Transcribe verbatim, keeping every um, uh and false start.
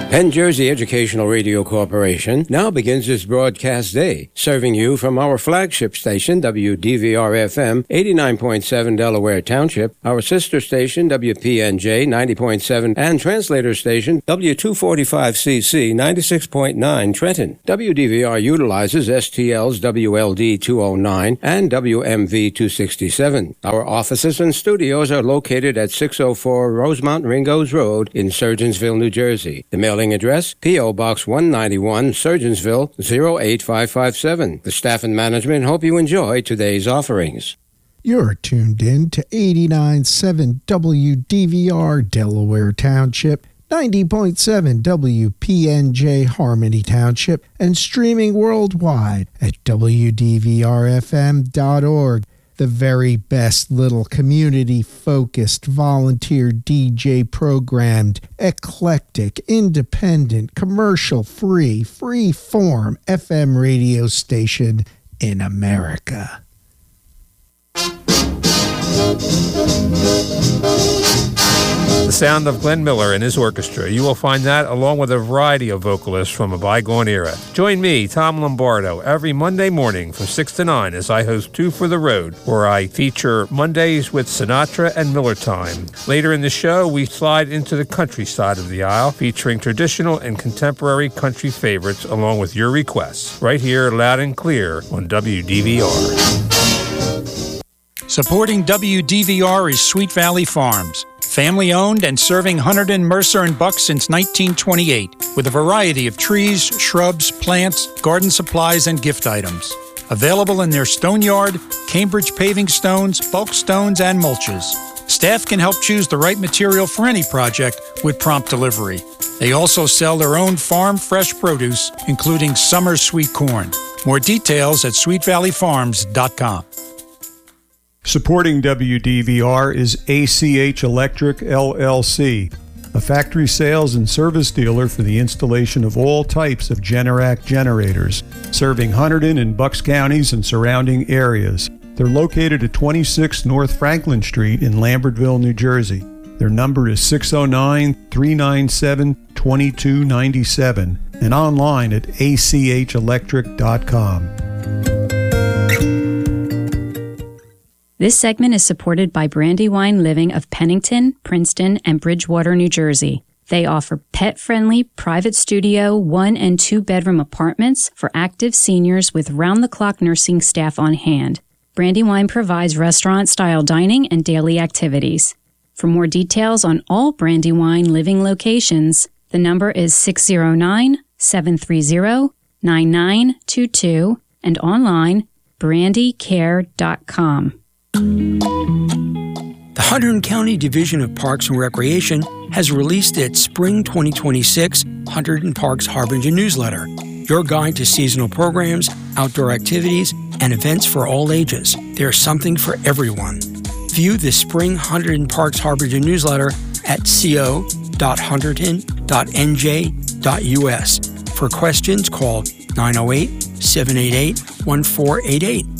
Penn Jersey Educational Radio Corporation now begins its broadcast day, serving you from our flagship station, W D V R F M, eighty-nine point seven Delaware Township, our sister station, W P N J, ninety point seven, and translator station, W two forty-five C C, ninety-six point nine Trenton. W D V R utilizes S T L's W L D two oh nine and W M V two sixty-seven. Our offices and studios are located at six oh four Rosemount Ringgoes Road in Surgeonsville, New Jersey. The mailing address, P O. Box one ninety-one, Surgeonsville, zero eight five five seven. The staff and management hope you enjoy today's offerings. You're tuned in to eighty-nine point seven W D V R Delaware Township, ninety point seven W P N J Harmony Township, and streaming worldwide at W D V R F M dot org. The very best little community-focused, volunteer D J-programmed, eclectic, independent, commercial-free, free-form F M radio station in America. The sound of Glenn Miller and his orchestra. You will find that along with a variety of vocalists from a bygone era. Join me, Tom Lombardo, every Monday morning from six to nine as I host Two for the Road, where I feature Mondays with Sinatra and Miller Time. Later in the show, we slide into the country side of the aisle, featuring traditional and contemporary country favorites along with your requests, right here loud and clear on W D V R. Supporting W D V R is Sweet Valley Farms. Family-owned and serving Hunterdon, Mercer, and Buck since nineteen twenty-eight, with a variety of trees, shrubs, plants, garden supplies, and gift items. Available in their stone yard, Cambridge paving stones, bulk stones, and mulches. Staff can help choose the right material for any project with prompt delivery. They also sell their own farm fresh produce, including summer sweet corn. More details at sweet valley farms dot com. Supporting W D V R is A C H Electric, L L C, a factory sales and service dealer for the installation of all types of Generac generators, serving Hunterdon and Bucks counties and surrounding areas. They're located at twenty-six North Franklin Street in Lambertville, New Jersey. Their number is six oh nine, three nine seven, two two nine seven and online at A C H electric dot com. This segment is supported by Brandywine Living of Pennington, Princeton, and Bridgewater, New Jersey. They offer pet-friendly, private studio, one- and two-bedroom apartments for active seniors with round-the-clock nursing staff on hand. Brandywine provides restaurant-style dining and daily activities. For more details on all Brandywine Living locations, the number is six oh nine, seven three zero, nine nine two two and online, brandy care dot com. The Hunterdon County Division of Parks and Recreation has released its Spring twenty twenty-six Hunterdon Parks Harbinger newsletter, your guide to seasonal programs, outdoor activities, and events for all ages. There's something for everyone. View the Spring Hunterdon Parks Harbinger newsletter at co dot hunterdon dot n j dot u s. For questions, call nine oh eight, seven eight eight, one four eight eight.